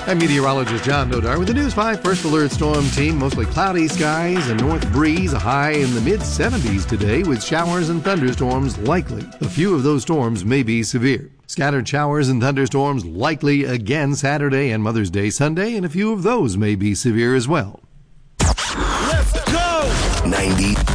I'm meteorologist John Nodar with the News 5 First Alert Storm Team. Mostly cloudy skies and north breeze, a high in the mid-70s today with showers and thunderstorms likely. A few of those storms may be severe. Scattered showers and thunderstorms likely again Saturday and Mother's Day Sunday, and a few of those may be severe as well. Let's go! 90